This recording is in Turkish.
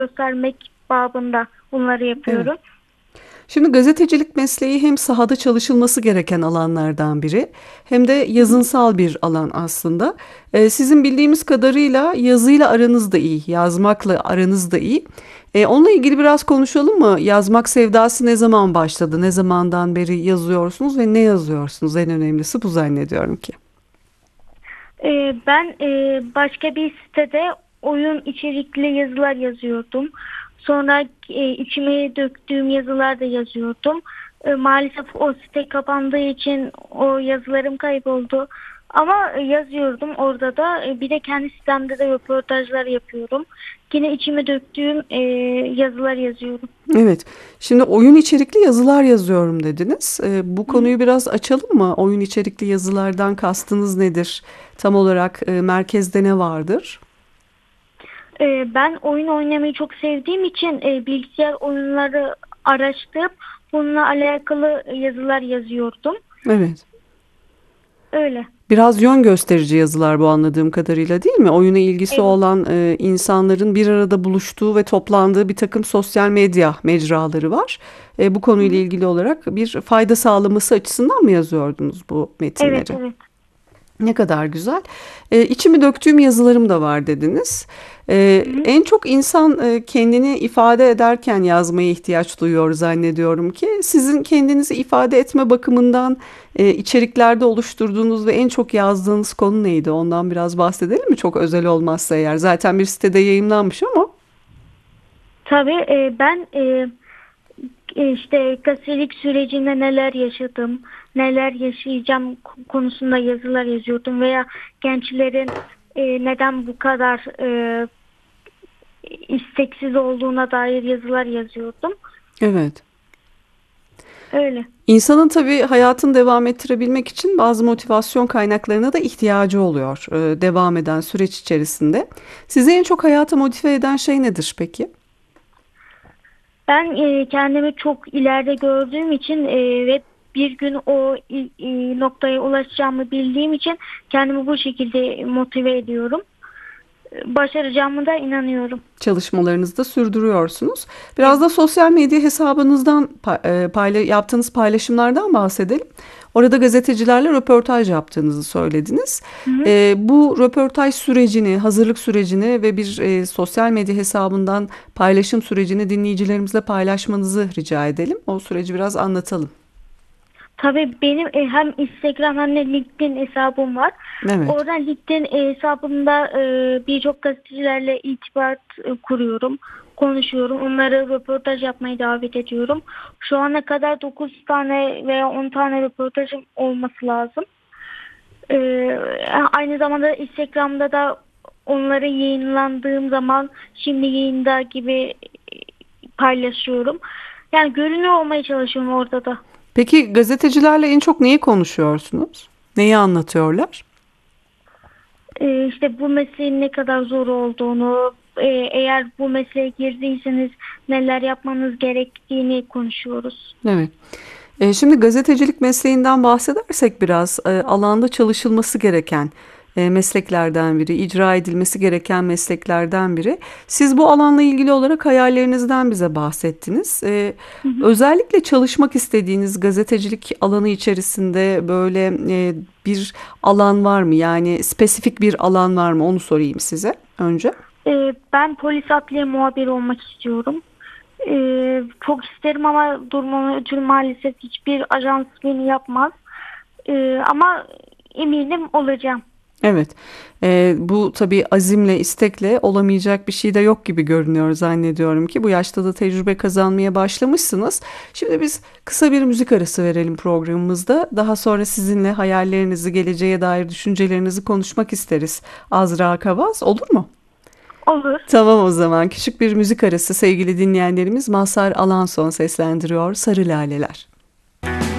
göstermek babında bunları Evet. yapıyorum. Şimdi gazetecilik mesleği hem sahada çalışılması gereken alanlardan biri hem de Hı hı. yazınsal bir alan aslında. Sizin bildiğimiz kadarıyla yazıyla aranız da iyi, yazmakla aranız da iyi. Onunla ilgili biraz konuşalım mı? Yazmak sevdası ne zaman başladı? Ne zamandan beri yazıyorsunuz ve ne yazıyorsunuz? En önemlisi bu zannediyorum ki. Ben başka bir sitede oyun içerikli yazılar yazıyordum. Sonra içime döktüğüm yazılar da yazıyordum. Maalesef o site kapandığı için o yazılarım kayboldu. Ama yazıyordum orada da. Bir de kendi sitemde de röportajlar yapıyorum. Yine içime döktüğüm yazılar yazıyorum. Evet. Şimdi oyun içerikli yazılar yazıyorum dediniz. Bu Hı hı. konuyu biraz açalım mı? Oyun içerikli yazılardan kastınız nedir? Tam olarak merkezde ne vardır? Ben oyun oynamayı çok sevdiğim için bilgisayar oyunları araştırıp bununla alakalı yazılar yazıyordum. Evet. Öyle. Biraz yön gösterici yazılar bu anladığım kadarıyla değil mi? Oyuna ilgisi Evet. olan insanların bir arada buluştuğu ve toplandığı bir takım sosyal medya mecraları var. Bu Hı konuyla hı. ilgili olarak bir fayda sağlaması açısından mı yazıyordunuz bu Evet, metinleri? evet. Ne kadar güzel. İçimi döktüğüm yazılarım da var dediniz. Hı hı. En çok insan kendini ifade ederken yazmaya ihtiyaç duyuyor zannediyorum ki. Sizin kendinizi ifade etme bakımından içeriklerde oluşturduğunuz ve en çok yazdığınız konu neydi? Ondan biraz bahsedelim mi? Çok özel olmazsa eğer. Zaten bir sitede yayımlanmış ama. Tabii ben işte kasiyelik sürecinde neler yaşadım, neler yaşayacağım konusunda yazılar yazıyordum veya gençlerin neden bu kadar isteksiz olduğuna dair yazılar yazıyordum. Evet. Öyle. İnsanın tabii hayatını devam ettirebilmek için bazı motivasyon kaynaklarına da ihtiyacı oluyor devam eden süreç içerisinde. Sizi en çok hayata motive eden şey nedir peki? Ben kendimi çok ileride gördüğüm için ve bir gün o noktaya ulaşacağımı bildiğim için kendimi bu şekilde motive ediyorum. Başaracağımı da inanıyorum. Çalışmalarınızı da sürdürüyorsunuz. Biraz Evet. da sosyal medya hesabınızdan yaptığınız paylaşımlardan bahsedelim. Orada gazetecilerle röportaj yaptığınızı söylediniz. Hı hı. Bu röportaj sürecini, hazırlık sürecini ve bir sosyal medya hesabından paylaşım sürecini dinleyicilerimizle paylaşmanızı rica edelim. O süreci biraz anlatalım. Tabii benim hem Instagram hem de LinkedIn hesabım var. Evet. Oradan LinkedIn hesabımda birçok gazetecilerle irtibat kuruyorum, konuşuyorum. Onları röportaj yapmayı davet ediyorum. Şu ana kadar 9 tane veya 10 tane röportajım olması lazım. E, Aynı zamanda Instagram'da da onları yayınlandığım zaman şimdi yayında gibi paylaşıyorum. Yani görünür olmaya çalışıyorum orada da. Peki gazetecilerle en çok neyi konuşuyorsunuz? Neyi anlatıyorlar? İşte bu mesleğin ne kadar zor olduğunu, eğer bu mesleğe girdiyseniz neler yapmanız gerektiğini konuşuyoruz. Evet. Şimdi gazetecilik mesleğinden bahsedersek biraz alanda çalışılması gereken mesleklerden biri, icra edilmesi gereken mesleklerden biri. Siz bu alanla ilgili olarak hayallerinizden bize bahsettiniz. Hı hı. Özellikle çalışmak istediğiniz gazetecilik alanı içerisinde böyle bir alan var mı? Yani spesifik bir alan var mı? Onu sorayım size önce. Ben polis adliye muhabiri olmak istiyorum. Çok isterim ama durumum ötürü maalesef hiçbir ajans beni yapmaz. Ama eminim olacağım. Evet, bu tabii azimle, istekle olamayacak bir şey de yok gibi görünüyor zannediyorum ki bu yaşta da tecrübe kazanmaya başlamışsınız. Şimdi biz kısa bir müzik arası verelim programımızda. Daha sonra sizinle hayallerinizi, geleceğe dair düşüncelerinizi konuşmak isteriz. Azra Kavaz, olur mu? Olur. Tamam o zaman. Küçük bir müzik arası sevgili dinleyenlerimiz Mazhar Alanson seslendiriyor Sarı Laleler.